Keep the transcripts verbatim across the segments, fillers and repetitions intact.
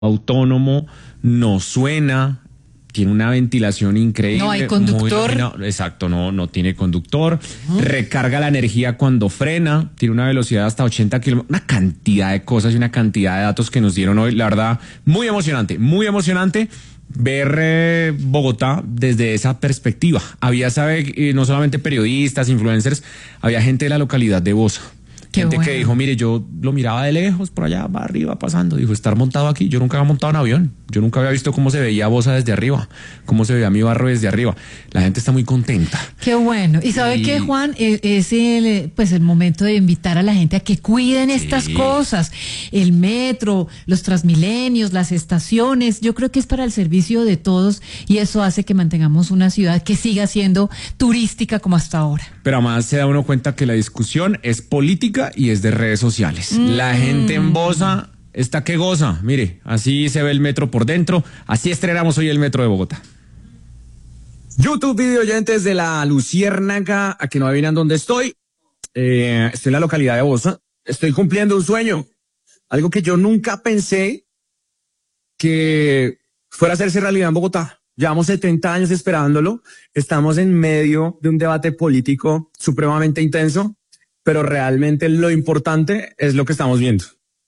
autónomo, no suena, tiene una ventilación increíble. No hay conductor. Muy, exacto, no, no tiene conductor. Uh-huh. Recarga la energía cuando frena, tiene una velocidad hasta ochenta kilómetros. Una cantidad de cosas y una cantidad de datos que nos dieron hoy. La verdad, muy emocionante, muy emocionante ver eh, Bogotá desde esa perspectiva. Había, sabe, eh, no solamente periodistas, influencers, había gente de la localidad de Bosa. Qué gente bueno. Que dijo, mire, yo lo miraba de lejos, por allá, va arriba, pasando. Dijo, estar montado aquí. Yo nunca había montado en avión. Yo nunca había visto cómo se veía Bosa desde arriba, cómo se veía mi barrio desde arriba. La gente está muy contenta. Qué bueno. Y sabe y... que, Juan, es el, pues el momento de invitar a la gente a que cuiden estas sí. cosas. El metro, los Transmilenios, las estaciones. Yo creo que es para el servicio de todos y eso hace que mantengamos una ciudad que siga siendo turística como hasta ahora. Pero además se da uno cuenta que la discusión es política y es de redes sociales. Mm. La gente en Bosa está que goza. Mire, así se ve el metro por dentro. Así estrenamos hoy el metro de Bogotá. YouTube video oyentes de la Luciérnaga, a que no adivinan dónde estoy. Eh, estoy en la localidad de Bosa. Estoy cumpliendo un sueño. Algo que yo nunca pensé que fuera a hacerse realidad en Bogotá. Llevamos setenta años esperándolo. Estamos en medio de un debate político supremamente intenso, pero realmente lo importante es lo que estamos viendo.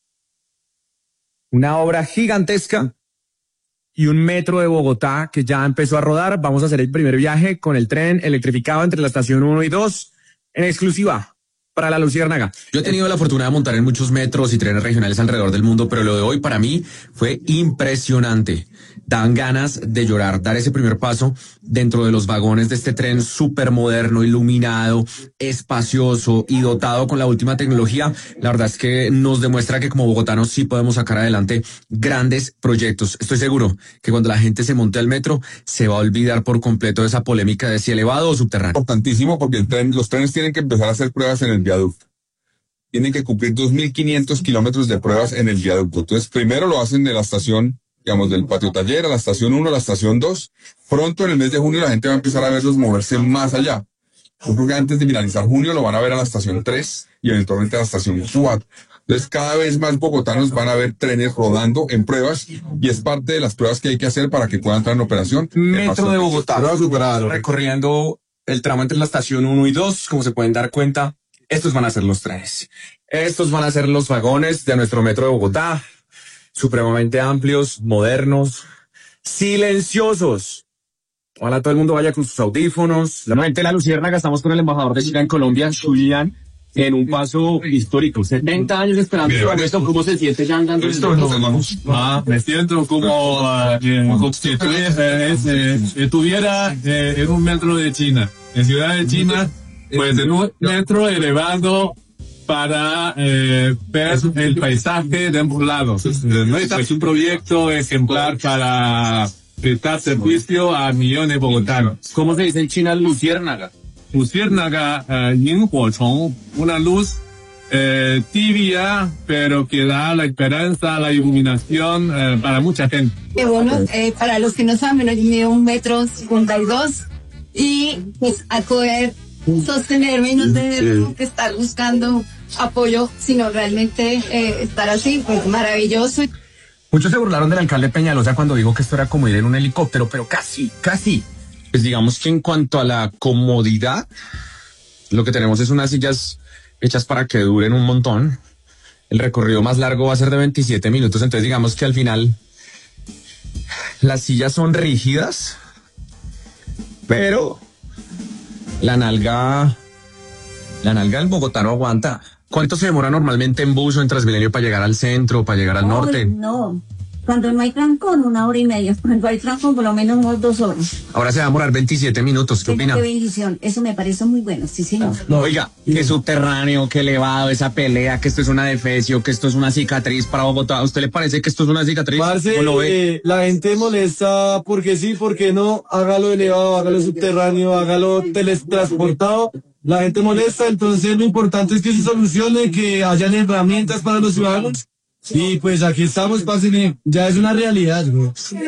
Una obra gigantesca y un metro de Bogotá que ya empezó a rodar. Vamos a hacer el primer viaje con el tren electrificado entre la estación uno y dos en exclusiva para la Luciérnaga. Yo he tenido la fortuna de montar en muchos metros y trenes regionales alrededor del mundo, pero lo de hoy para mí fue impresionante. Dan ganas de llorar, dar ese primer paso dentro de los vagones de este tren súper moderno, iluminado, espacioso y dotado con la última tecnología. La verdad es que nos demuestra que como bogotanos sí podemos sacar adelante grandes proyectos. Estoy seguro que cuando la gente se monte al metro se va a olvidar por completo de esa polémica de si elevado o subterráneo. Importantísimo porque el tren, los trenes tienen que empezar a hacer pruebas en el viaducto. Tienen que cumplir dos mil quinientos kilómetros de pruebas en el viaducto. Entonces primero lo hacen de la estación, digamos, del patio taller a la estación uno, a la estación dos. Pronto en el mes de junio la gente va a empezar a verlos moverse más allá. Yo creo que antes de finalizar junio lo van a ver a la estación tres y eventualmente a la estación cuatro. Entonces cada vez más bogotanos van a ver trenes rodando en pruebas y es parte de las pruebas que hay que hacer para que puedan entrar en operación. Metro de Bogotá, recorriendo el tramo entre la estación uno y dos, como se pueden dar cuenta, estos van a ser los trenes. Estos van a ser los vagones de nuestro metro de Bogotá. Supremamente amplios, modernos, silenciosos. Ojalá todo el mundo vaya con sus audífonos. Nuevamente la Luciérnaga, estamos con el embajador de China en Colombia, Xu Lian, en un paso histórico. setenta años esperando esto. ¿Cómo se siente ya andando? Esto no, hermanos. Ah, me siento como uh, eh, como si estuviera, eh, estuviera eh, en un metro de China. En Ciudad de China, pues en un metro elevado para eh, ver el paisaje de ambos lados. Es un proyecto ejemplar para prestar servicio a millones de bogotanos. ¿Cómo se dice en China Luciérnaga? Luciérnaga, eh, Yinhuochong, una luz eh, tibia, pero que da la esperanza, la iluminación eh, para mucha gente. Eh, bueno, eh, para los que no saben, yo mido un metro cincuenta y dos y pues a poder sostenerme y no tener que estar buscando apoyo, sino realmente eh, estar así, pues maravilloso. Muchos se burlaron del alcalde Peñalosa cuando dijo que esto era como ir en un helicóptero, pero casi, casi. Pues digamos que en cuanto a la comodidad, lo que tenemos es unas sillas hechas para que duren un montón. El recorrido más largo va a ser de veintisiete minutos, entonces digamos que al final las sillas son rígidas, pero la nalga, la nalga del bogotano aguanta. ¿Cuánto se demora normalmente en bus o en Transmilenio para llegar al centro, para llegar al norte? No, cuando no hay trancón, una hora y media. Cuando hay trancón, por lo menos unas dos horas. Ahora se va a demorar veintisiete minutos. ¿Qué opina? Qué bendición. Eso me parece muy bueno, sí, señor. No, oiga, que subterráneo, que elevado, esa pelea, que esto es una defecio, que esto es una cicatriz para Bogotá. ¿A usted le parece que esto es una cicatriz? Parce, ¿Cómo lo ve? eh, la gente molesta porque sí, porque no. Hágalo elevado, hágalo subterráneo, hágalo teletransportado. La gente molesta, entonces lo importante es que se solucione, que hayan herramientas para los ciudadanos. Y pues aquí estamos, pásenle, ya es una realidad, güey.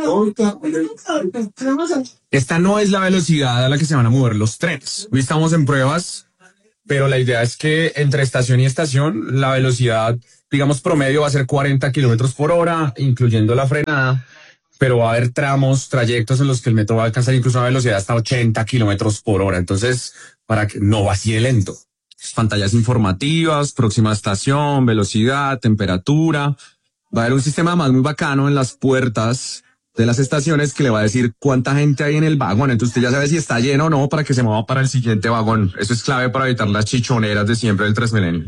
Esta no es la velocidad a la que se van a mover los trenes. Hoy estamos en pruebas, pero la idea es que entre estación y estación la velocidad digamos, promedio va a ser cuarenta kilómetros por hora, incluyendo la frenada, pero va a haber tramos, trayectos en los que el metro va a alcanzar incluso una velocidad hasta ochenta kilómetros por hora. Entonces, para que no vacíe lento. Pantallas informativas, próxima estación, velocidad, temperatura. Va a haber un sistema más muy bacano en las puertas de las estaciones que le va a decir cuánta gente hay en el vagón. Entonces usted ya sabe si está lleno o no para que se mueva para el siguiente vagón. Eso es clave para evitar las chichoneras de siempre del Transmilenio.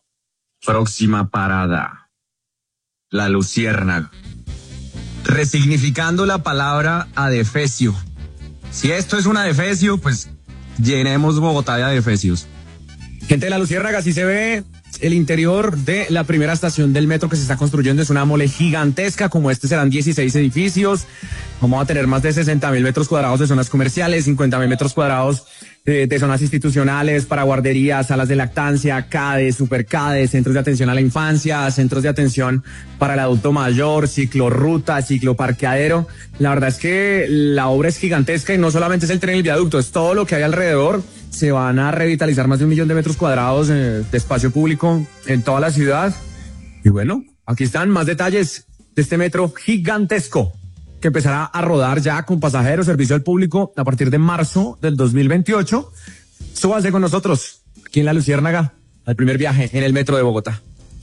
Próxima parada. La Luciérnaga. Resignificando la palabra adefesio. Si esto es un adefesio, pues llenemos Bogotá de adefesios. Gente de la Luciérnaga, así se ve el interior de la primera estación del metro que se está construyendo. Es una mole gigantesca, como este serán dieciséis edificios. Vamos a tener más de sesenta mil metros cuadrados de zonas comerciales, cincuenta mil metros cuadrados eh, de zonas institucionales para guarderías, salas de lactancia, CADE, superCADE, centros de atención a la infancia, centros de atención para el adulto mayor, ciclorruta, cicloparqueadero. La verdad es que la obra es gigantesca y no solamente es el tren y el viaducto, es todo lo que hay alrededor. Se van a revitalizar más de un millón de metros cuadrados eh, de espacio público en toda la ciudad. Y bueno, aquí están más detalles de este metro gigantesco que empezará a rodar ya con pasajeros, servicio al público a partir de marzo del dos mil veintiocho. Súbanse con nosotros aquí en la Luciérnaga al primer viaje en el metro de Bogotá.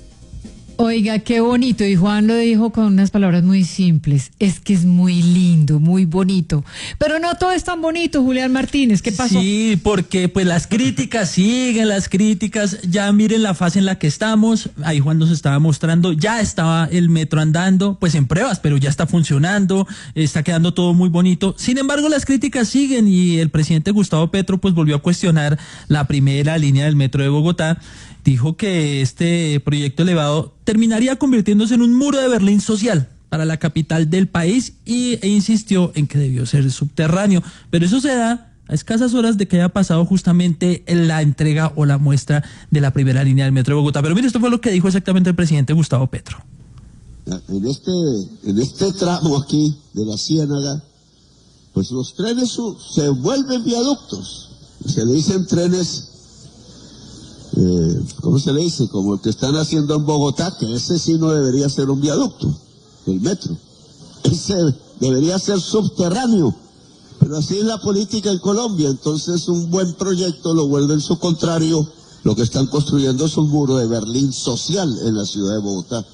Oiga, qué bonito, y Juan lo dijo con unas palabras muy simples, es que es muy lindo, muy bonito, pero no todo es tan bonito, Julián Martínez, ¿qué pasó? Sí, porque pues las críticas siguen, las críticas, ya miren la fase en la que estamos, ahí Juan nos estaba mostrando, ya estaba el metro andando, pues en pruebas, pero ya está funcionando, está quedando todo muy bonito, sin embargo las críticas siguen y el presidente Gustavo Petro pues volvió a cuestionar la primera línea del metro de Bogotá. Dijo que este proyecto elevado terminaría convirtiéndose en un muro de Berlín social para la capital del país y, e insistió en que debió ser subterráneo. Pero eso se da a escasas horas de que haya pasado justamente la entrega o la muestra de la primera línea del metro de Bogotá. Pero mire, esto fue lo que dijo exactamente el presidente Gustavo Petro. En este, en este tramo aquí de la Ciénaga, pues los trenes se vuelven viaductos. Se le dicen trenes... Eh, ¿cómo se le dice? Como el que están haciendo en Bogotá, que ese sí no debería ser un viaducto, el metro. Ese debería ser subterráneo. Pero así es la política en Colombia. Entonces un buen proyecto lo vuelve en su contrario. Lo que están construyendo es un muro de Berlín social en la ciudad de Bogotá.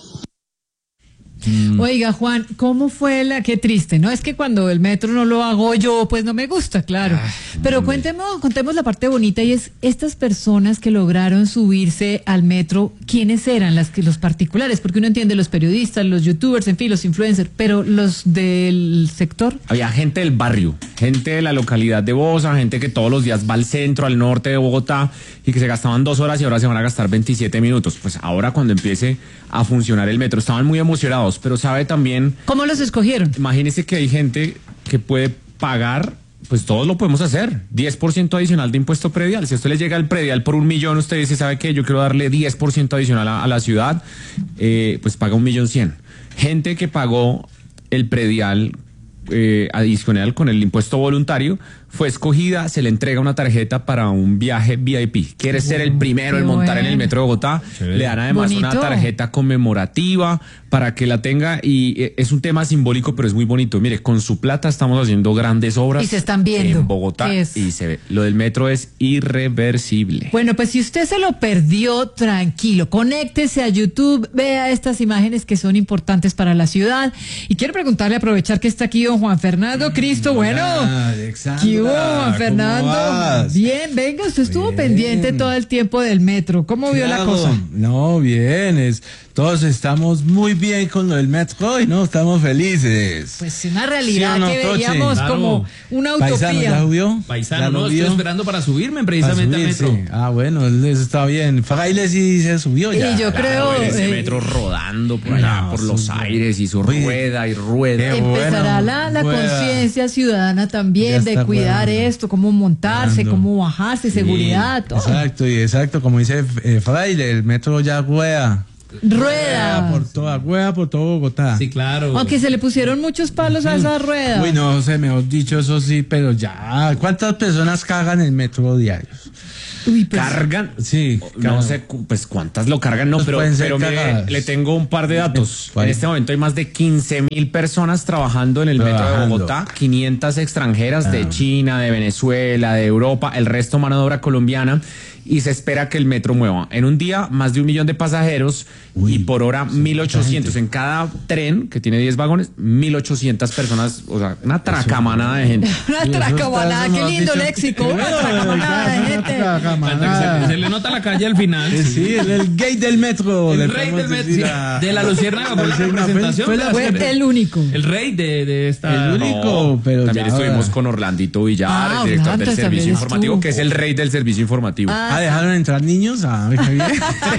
Mm. Oiga, Juan, ¿cómo fue la...? Qué triste, ¿no? Es que cuando el metro no lo hago yo, pues no me gusta, claro. Ah, Pero cuéntemos, contemos la parte bonita, y es estas personas que lograron subirse al metro, ¿quiénes eran las que los particulares? Porque uno entiende los periodistas, los youtubers, en fin, los influencers, pero los del sector. Había gente del barrio, gente de la localidad de Bosa, gente que todos los días va al centro, al norte de Bogotá, y que se gastaban dos horas y ahora se van a gastar veintisiete minutos. Pues ahora cuando empiece a funcionar el metro, estaban muy emocionados, pero sabe también... ¿Cómo los escogieron? Imagínese que hay gente que puede pagar, pues todos lo podemos hacer, diez por ciento adicional de impuesto predial. Si a usted le llega el predial por un millón, usted dice, ¿sabe qué? Yo quiero darle diez por ciento adicional a, a la ciudad, eh, pues paga un millón cien. Gente que pagó el predial eh, adicional con el impuesto voluntario, fue escogida, se le entrega una tarjeta para un viaje V I P. Quiere ser el primero en montar bueno. en el metro de Bogotá. Chévere. Le dan además bonito. Una tarjeta conmemorativa para que la tenga, y es un tema simbólico, pero es muy bonito. Mire, con su plata estamos haciendo grandes obras. Y se están viendo. En Bogotá. Y se ve. Lo del metro es irreversible. Bueno, pues si usted se lo perdió, tranquilo. Conéctese a YouTube, vea estas imágenes que son importantes para la ciudad. Y quiero preguntarle, aprovechar que está aquí don Juan Fernando Cristo. Bueno, ¿qué hubo, Juan Fernando? Bien, venga, usted estuvo bien. pendiente todo el tiempo del metro. ¿Cómo vio claro. la cosa? No, bien, es, todos estamos muy bien con lo del metro y no estamos felices. Pues una realidad ¿Sí no, que veíamos claro. como una utopía. Paisano, ¿ya subió? Paisano, ¿Ya no, estoy esperando para subirme precisamente al metro. Sí. Ah, bueno, eso está bien. Fraile sí se subió ya. Y yo claro, creo... ese eh, metro rodando por allá, no, por los sí, aires, y su rueda y rueda. Empezará bueno, la, la conciencia ciudadana también de cuidar bueno. esto, cómo montarse, bueno. cómo bajarse, seguridad, sí, todo. Exacto, y exacto, como dice eh, Fraile, el metro ya rueda. Rueda por toda rueda por todo Bogotá. Sí, claro. Aunque se le pusieron muchos palos a esa rueda. Uy, no sé, mejor dicho, eso sí, pero ya. ¿Cuántas personas cagan en el metro diarios? Uy, pues, cargan, Sí, no claro. sé, cu- pues cuántas lo cargan, no, Pues pero, pueden ser pero mire, cargadas. le tengo un par de datos. ¿Cuál? En este momento hay más de quince mil personas trabajando en el metro de Trabajando. Bogotá, quinientas extranjeras Ah. de China, de Venezuela, de Europa, el resto mano de obra colombiana, y se espera que el metro mueva en un día más de un millón de pasajeros y por hora mil ochocientos. En cada tren, que tiene diez vagones, mil ochocientas personas, o sea, una tracamanada de gente. una tracamanada, qué lindo léxico, una tracamanada de gente. Se, se le nota la calle al final. Eh, Sí, el, el gay del metro. El le rey podemos del metro. decir sí, a- de la Luciérnaga fue la Sí, no, fue- representación. fue la- de la- Fue el único. el rey de, de esta. El único. No, pero también ya estuvimos ahora- con Orlandito Villar, Ah, el director Orlando del también servicio estuvo. informativo, que es el rey del servicio informativo. Ah, ¿dejaron entrar niños? Ah, qué bien.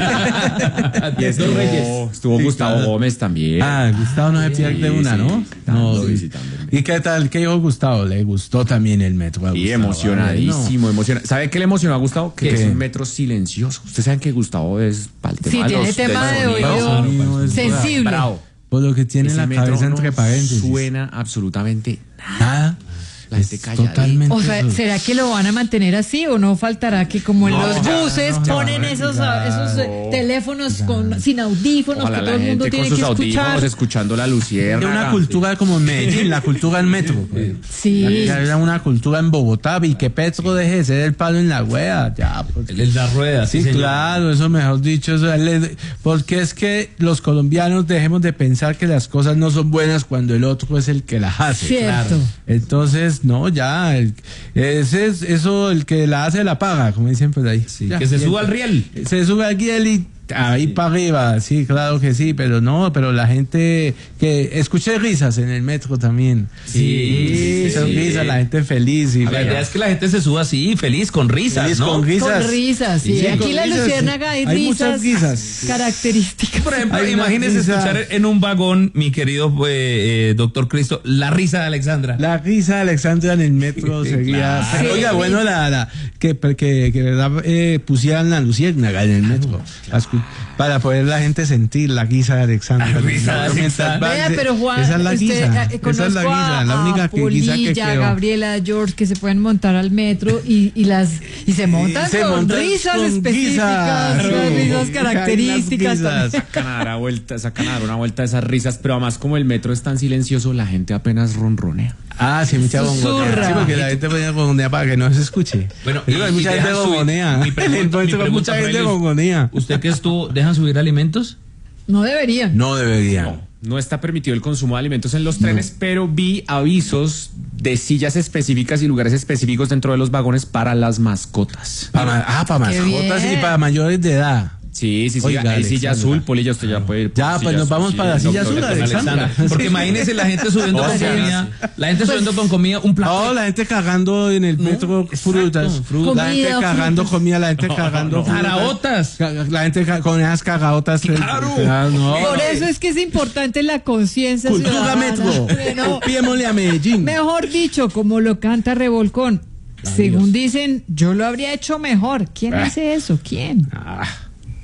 Y estuvo, estuvo Sí, Gustavo claro. Gómez también. Ah, Gustavo no se pierde una, ¿no? No, sí. ¿Y qué tal? ¿Qué dijo Gustavo? Le gustó también el metro. a Y Gustavo. emocionadísimo, emocionado. ¿Sabe qué le emocionó a Gustavo? Que ¿Qué? es un metro silencioso. Ustedes saben que Gustavo es para el tema Sí, de tiene los- tema del de sonido. oído No, es sensible. Bravo. Por lo que tiene Ese la metro cabeza no entre paréntesis. suena absolutamente Nada. la gente Es calladita. totalmente. O sea, eso. ¿será que lo van a mantener así o no faltará que como en No, los ya, buses no, ya, ponen esos, ya, esos eh, no. teléfonos con, sin audífonos Ojalá que todo la el mundo gente con tiene sus que audífonos escuchar? escuchando la Era Luciérnaga. una cultura como en Medellín, la cultura del metro. pues. Sí. Ya era una cultura en Bogotá y que Petro deje de ser el palo en la rueda. Ya, porque- El de la rueda, sí, Sí, señor. claro, eso mejor dicho, eso, le- porque es que los colombianos dejemos de pensar que las cosas no son buenas cuando el otro es el que las hace. Cierto. Claro. Entonces, no, ya, el- ese es eso, el que la hace la paga, como dicen por ahí. Ya, Que se bien. suba al riel. Se sube al guiel y ahí para arriba, sí, claro que sí, pero no, pero la gente que escuché risas en el metro también. Sí, sí, son sí. risas, la gente feliz y La idea es que la gente se suba así, feliz, con risas, feliz ¿no? con risas. Con risas, sí. Sí, Aquí con en la risas, Luciérnaga sí. hay, Hay muchas risas risas. características. Por ejemplo, Hay una imagínese risa. escuchar en un vagón, mi querido eh, eh, doctor Cristo, la risa de Alexandra. La risa de Alexandra en el metro sería. Claro. Oiga, Sí. bueno, la, la- que, que, que verdad eh, pusieran la luciérnaga en el metro. Ascu- Para poder la gente sentir la risa de Alexandra. La risa de Mientras Alexandra. va- Vea, pero Juan, esa es la usted, guisa. eh, Esa es la conozco guisa, a, la única a que, guisa que Polilla, quedó. Gabriela, George, que se pueden montar al metro y, y las y se montan se con montan risas con específicas, guisas. con risas Claro. características. Hay unas también. Sacan a dar vuelta, sacan a dar una vuelta a esas risas, pero además como el metro es tan silencioso, la gente apenas ronronea. Ah, sí, mucha bongonea. Susurra. Sí, porque la gente pone bongonea para que no se escuche. Bueno, Digo, hay y- y mucha gente dejan subir- bongonea. mi pregunta- En el metro mi hay pregunta mucha para gente él es, bongonea. ¿Usted que estuvo, dejan subir alimentos? No deberían. No debería. No, no está permitido el consumo de alimentos en los trenes, pero vi avisos de sillas específicas y lugares específicos dentro de los vagones para las mascotas. Pa ma- ah, para Qué mascotas bien. y para mayores de edad. Sí, sí, sí, Oiga, hay silla Alexandra. azul, Polilla, usted ya puede ir. por Ya, pues silla nos azul, vamos sí, para la el silla doctor azul, con Alexandra. Porque imagínese la gente subiendo Oh, con sí. comida, la gente Pues- subiendo con comida, un plato. No, la gente cagando en el metro frutas. frutas. La gente Comida, cagando frutas. comida, la gente cagando frutas. Caraotas. Ca- La gente ca- con esas cagaotas. Claro. no. Por eso es que es importante la conciencia Cultura ciudadana. metro. Bueno, Copiémosle a Medellín. mejor dicho, como lo canta Revolcón. Según dicen, yo lo habría hecho mejor. ¿Quién hace eso? ¿Quién? Ah,